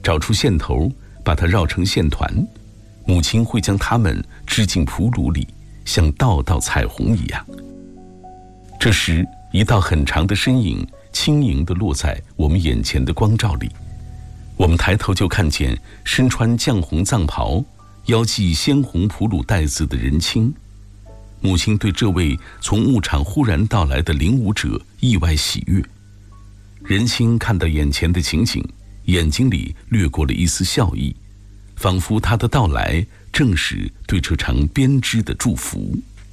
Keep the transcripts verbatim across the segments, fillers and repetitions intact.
找出线头，把它绕成线团，母亲会将它们织进蒲炉里，像道道彩虹一样。这时，一道很长的身影轻盈地落在我们眼前的光照里，我们抬头就看见身穿绛红藏袍，腰系鲜红蒲鲁带子的仁青。母亲对这位从牧场忽然到来的领舞者意外喜悦。仁青看到眼前的情景，眼睛里掠过了一丝笑意，仿佛他的到来正是对这场编织的祝福。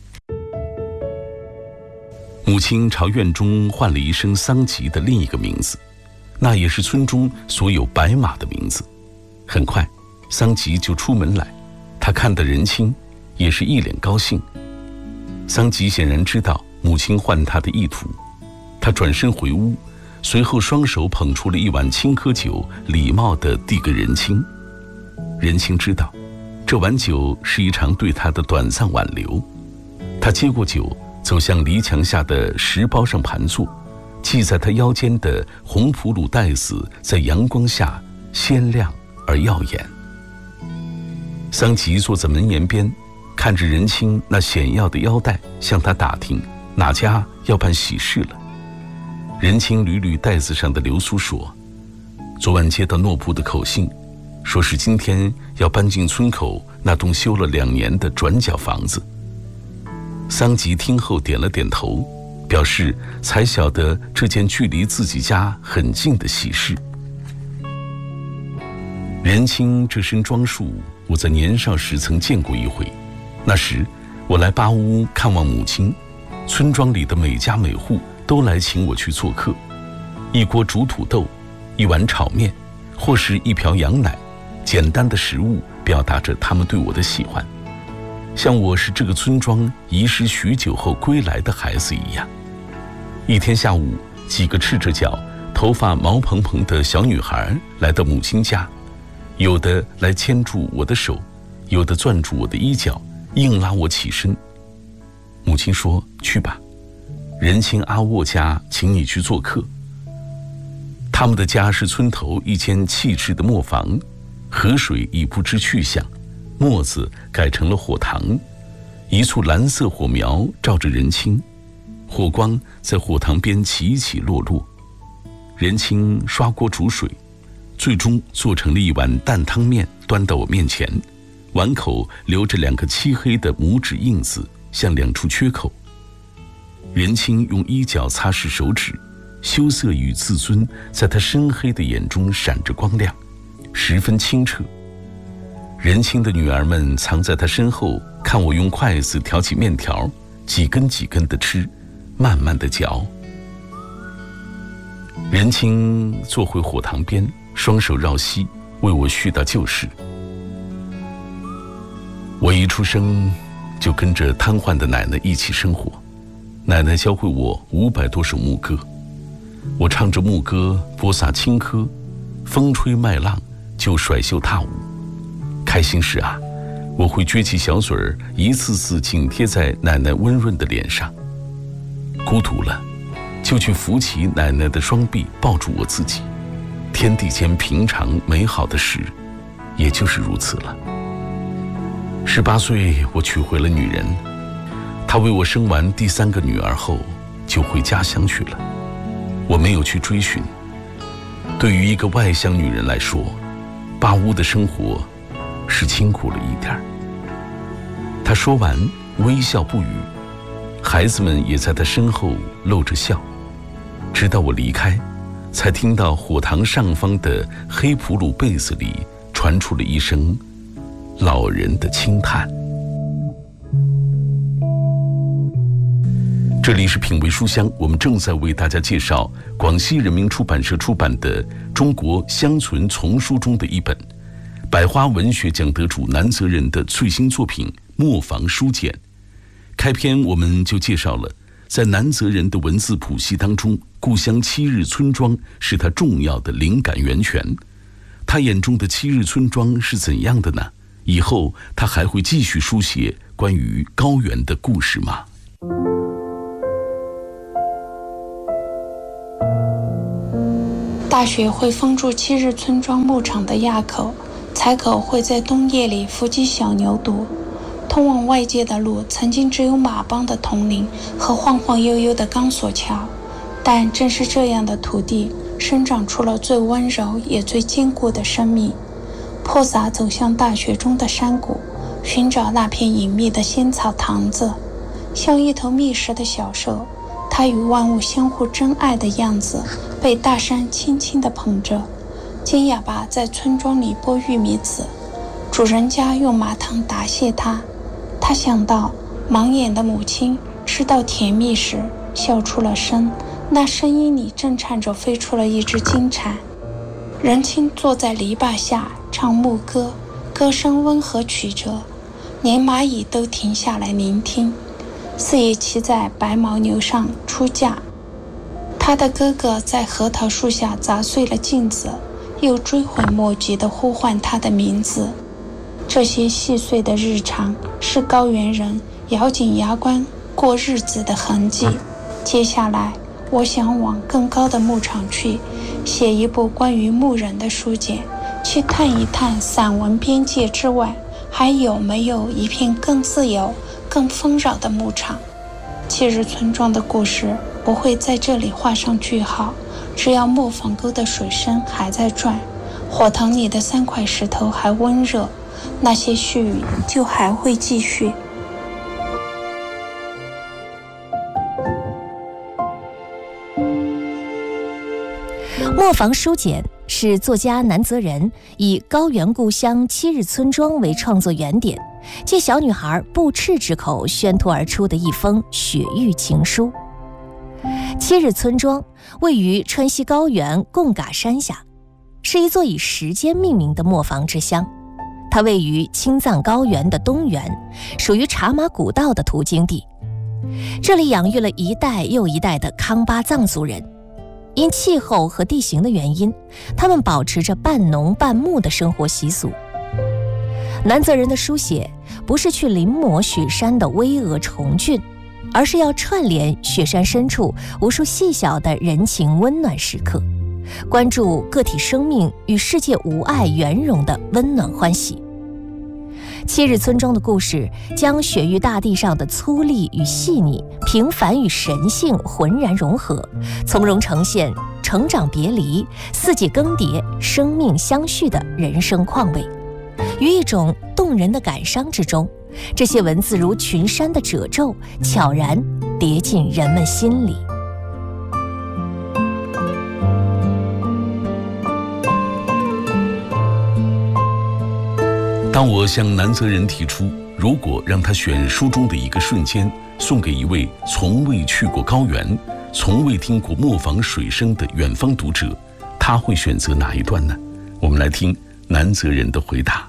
母亲朝院中唤了一声桑吉的另一个名字，那也是村中所有白马的名字。很快，桑吉就出门来，他看得仁青也是一脸高兴。桑吉显然知道母亲唤他的意图，他转身回屋，随后双手捧出了一碗青稞酒，礼貌地递给仁青。仁青知道，这碗酒是一场对他的短暂挽留。他接过酒，走向篱墙下的石包上盘坐，系在他腰间的红蒲鲁带子在阳光下鲜亮而耀眼。桑吉坐在门沿边，看着仁青那显耀的腰带，向他打听哪家要办喜事了。仁青捋捋带子上的流苏说，昨晚接到诺布的口信，说是今天要搬进村口那栋修了两年的转角房子。桑吉听后点了点头，表示才晓得这件距离自己家很近的喜事。仁青这身装束，我在年少时曾见过一回。那时我来巴屋看望母亲，村庄里的每家每户都来请我去做客，一锅煮土豆，一碗炒面，或是一瓢羊奶，简单的食物表达着他们对我的喜欢，像我是这个村庄遗失许久后归来的孩子一样。一天下午，几个赤着脚、头发毛蓬蓬的小女孩来到母亲家，有的来牵住我的手，有的攥住我的衣角，硬拉我起身。母亲说，去吧，仁青阿沃家请你去做客。他们的家是村头一间气质的磨坊，河水已不知去向，磨子改成了火塘，一簇蓝色火苗照着仁青，火光在火塘边起起落落。仁青刷锅煮水，最终做成了一碗淡汤面，端到我面前，碗口留着两个漆黑的拇指印子，像两处缺口。仁青用衣角擦拭手指，羞涩与自尊在他深黑的眼中闪着光亮，十分清澈。仁青的女儿们藏在他身后，看我用筷子挑起面条，几根几根地吃，慢慢地嚼。仁青坐回火塘边，双手绕膝，为我絮叨旧事。我一出生就跟着瘫痪的奶奶一起生活，奶奶教会我五百多首牧歌，我唱着牧歌播撒青稞，风吹麦浪就甩袖踏舞。开心时啊，我会撅起小嘴儿，一次次紧贴在奶奶温润的脸上。孤独了，就去扶起奶奶的双臂，抱住我自己。天地间平常美好的事，也就是如此了。十八岁，我娶回了女人，她为我生完第三个女儿后，就回家乡去了。我没有去追寻。对于一个外乡女人来说，巴屋的生活是辛苦了一点儿。她说完，微笑不语，孩子们也在她身后露着笑。直到我离开，才听到火塘上方的黑普鲁贝斯里传出了一声老人的轻叹。这里是品味书香，我们正在为大家介绍广西人民出版社出版的中国乡村丛书中的一本百花文学奖得主南泽人的最新作品《磨坊书简》。开篇我们就介绍了，在南泽人的文字谱系当中，故乡七日村庄是他重要的灵感源泉。他眼中的七日村庄是怎样的呢？以后他还会继续书写关于高原的故事吗？ 大大雪会封住七日村庄牧场的垭口，财口会在冬夜里伏击小牛犊。通往外界的路曾经只有马帮的统领和晃晃悠悠的钢索桥，但正是这样的土地生长出了最温柔也最坚固的生命。破洒走向大雪中的山谷，寻找那片隐秘的仙草塘子，像一头觅食的小兽，它与万物相互珍爱的样子被大山轻轻地捧着。金哑巴在村庄里剥玉米籽，主人家用麻糖答谢他。他想到盲眼的母亲吃到甜蜜时笑出了声，那声音里震颤着飞出了一只金蝉。人亲坐在篱笆下唱牧歌，歌声温和曲折，连蚂蚁都停下来聆听。四爷骑在白牦牛上出嫁，他的哥哥在核桃树下砸碎了镜子，又追悔莫及地呼唤他的名字。这些细碎的日常是高原人咬紧牙关过日子的痕迹。接下来我想往更高的牧场去，写一部关于牧人的书简，去探一探散文边界之外还有没有一片更自由更丰饶的牧场。七日村庄的故事不会在这里画上句号，只要磨坊沟的水声还在转，火塘里的三块石头还温热，那些絮语就还会继续。 磨坊书简是作家南泽人以高原故乡七日村庄为创作原点，借小女孩布赤之口宣吐而出的一封雪域情书。七日村庄位于川西高原贡嘎山下，是一座以时间命名的磨坊之乡。它位于青藏高原的东缘，属于茶马古道的途经地。这里养育了一代又一代的康巴藏族人，因气候和地形的原因，他们保持着半农半牧的生活习俗。南泽人的书写不是去临摹雪山的巍峨重峻，而是要串联雪山深处无数细小的人情温暖时刻，关注个体生命与世界无碍圆融的温暖欢喜。七日村庄的故事将雪域大地上的粗粝与细腻、平凡与神性浑然融合，从容呈现成长别离、四季更迭、生命相续的人生况味。于一种动人的感伤之中，这些文字如群山的褶皱，悄然叠进人们心里。 当我向南泽人提出，如果让他选书中的一个瞬间送给一位从未去过高原、从未听过磨坊水声的远方读者，他会选择哪一段呢？我们来听南泽人的回答。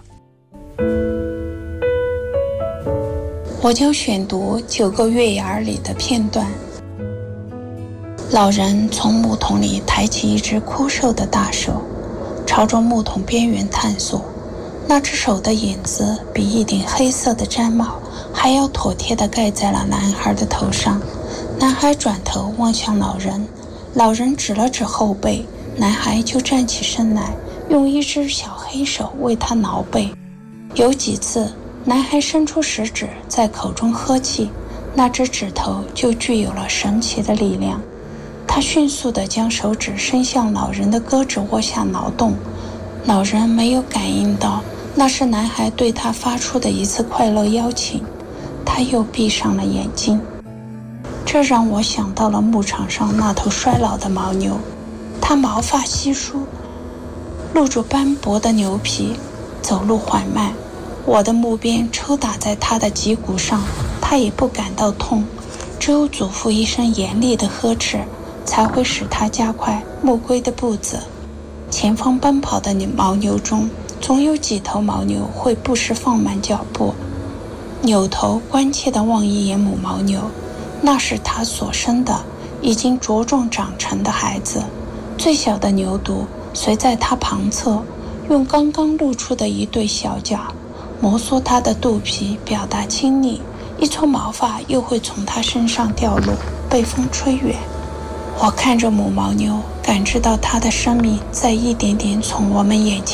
我就选读九个月牙里的片段。老人从木桶里抬起一只枯瘦的大手，朝着木桶边缘探索。那只手的影子比一顶黑色的毡帽还要妥帖地盖在了男孩的头上。男孩转头望向老人，老人指了指后背，男孩就站起身来，用一只小黑手为他挠背。有几次男孩伸出食指在口中呵气，那只指头就具有了神奇的力量。他迅速地将手指伸向老人的胳肢窝下挠动，老人没有感应到那是男孩对他发出的一次快乐邀请，他又闭上了眼睛。这让我想到了牧场上那头衰老的牦牛，它毛发稀疏，露着斑驳的牛皮，走路缓慢。我的木鞭抽打在它的脊骨上，它也不感到痛，只有祖父一声严厉的呵斥，才会使它加快牧龟的步子。前方奔跑的牦牛中，总有几头牦牛会不时放慢脚步，扭头关切地望一眼母牦牛，那是它所生的已经茁壮长成的孩子。最小的牛犊随在它旁侧，用刚刚露出的一对小脚摩挲它的肚皮，表达亲昵。一撮毛发又会从它身上掉落，被风吹远。 我看着母牦牛，感知到它的生命在一点点从我们眼前